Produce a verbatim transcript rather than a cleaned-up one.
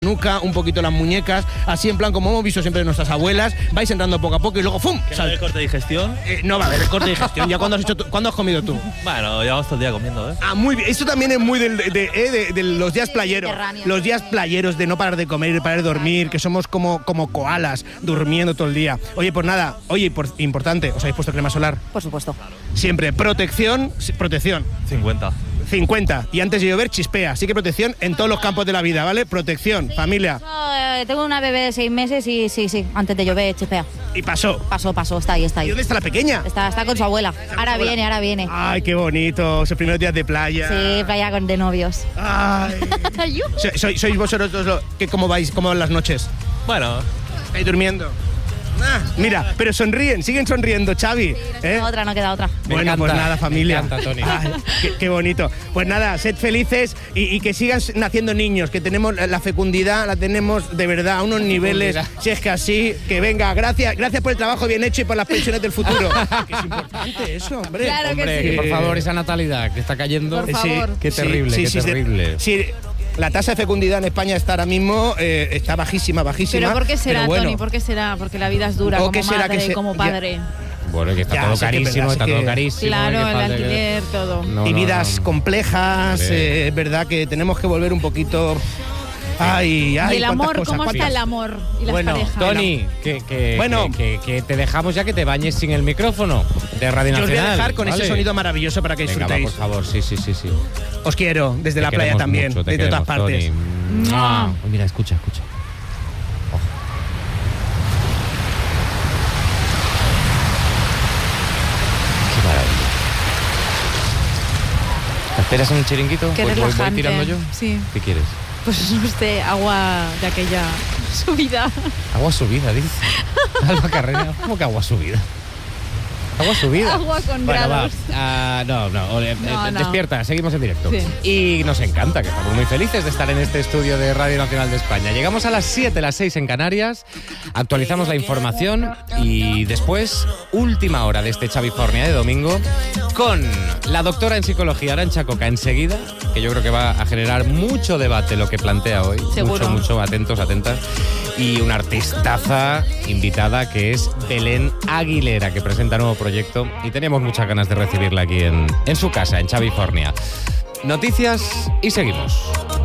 nuca, un poquito las muñecas, así en plan como hemos visto siempre de nuestras abuelas, vais entrando poco a poco y luego ¡fum! ¿Que no hay corte de digestión? Eh, no va a haber corte de digestión. ¿Ya cuándo has, hecho tú, ¿cuándo has comido tú? Bueno, llevamos todo el día comiendo, ¿eh? Ah, muy bien. Esto también es muy del- de, de, eh, de- de los días playeros. Los días playeros de no parar de comer y parar de dormir, que somos como, como koalas durmiendo todo el día. Oye, pues nada, oye, por, importante, ¿os habéis puesto crema solar? Por supuesto. Siempre, protección, sí, protección. cincuenta. cincuenta. Y antes de llover, chispea. Así que protección en todos los campos de la vida, ¿vale? Protección, familia. No, eh, tengo una bebé de seis meses y sí, sí, antes de llover, chispea. Y pasó. Pasó, pasó, está ahí, está ¿Y ahí. dónde está la pequeña? Está, está con su abuela. Ahora abuela. viene, ahora viene. Ay, qué bonito. Esos primeros días de playa. Sí, playa con de novios. Ay. So- soy- ¿Sois vosotros dos los que cómo vais, cómo van las noches? Bueno, ¿Estáis durmiendo? Ah, mira, pero sonríen, siguen sonriendo, Xavi. No ¿eh? queda otra, no queda otra. Me Bueno, encanta, pues nada, familia. me encanta, Tony. Ay, qué, qué bonito. Pues nada, sed felices y, y que sigan naciendo niños, que tenemos la la fecundidad, la tenemos de verdad a unos niveles, si es que así, que venga, gracias, gracias por el trabajo bien hecho y por las pensiones del futuro. Que es importante eso, hombre. Claro que Hombre, sí. que por favor, esa natalidad que está cayendo. Por favor. Qué Sí, terrible, sí, qué sí, sí, terrible. Sí, la tasa de fecundidad en España está ahora mismo, eh, está bajísima, bajísima. Pero ¿por qué será, pero bueno. Tony? ¿Por qué será? Porque la vida es dura, ¿O como qué será madre, que se- como ya- padre. Bueno, que está Ya, todo sí que es carísimo, verdad, está sí todo que- carísimo. Claro, que el falta que- alquiler, todo. No, y no, vidas no. complejas, Hombre. eh, es verdad que tenemos que volver un poquito. Ay, ay, ¿Y el cuántas amor? cosas, ¿Cómo cuántas- está el amor y las Bueno, parejas? Tony, que, que, Bueno. que, que- que te dejamos ya que te bañes sin el micrófono de Radio Yo os voy Nacional. a dejar con ¿vale? ese sonido maravilloso para que Venga, va, disfrutéis. por favor, sí, sí, sí, sí. Os quiero, desde Te la playa queremos también, mucho, te desde todas queremos, partes. Tony. Mua. Ah, mira, escucha, escucha. Ojo. Qué maravilla. ¿Te esperas en un chiringuito? Qué Voy- voy- voy relajante. tirando yo? Sí. ¿Qué quieres? Pues no sé, agua de aquella subida. Agua subida, dice. Alba Carrera, ¿cómo que agua subida? Agua subida. Agua con Bueno, va. grados. Ah, no, no, eh, No, eh, no. Despierta, seguimos en directo. Sí. Y nos encanta, que estamos muy felices de estar en este estudio de Radio Nacional de España. Llegamos a las siete, las seis en Canarias, actualizamos la información y después, última hora de este Xavifornia de domingo, con la doctora en psicología Arantxa Coca enseguida, que yo creo que va a generar mucho debate lo que plantea hoy. Seguro. Mucho, mucho, atentos, atentas. Y una artistaza invitada que es Belén Aguilera, que presenta nuevo proyecto y tenemos muchas ganas de recibirla aquí en, en su casa, en Xavifornia. Noticias y seguimos.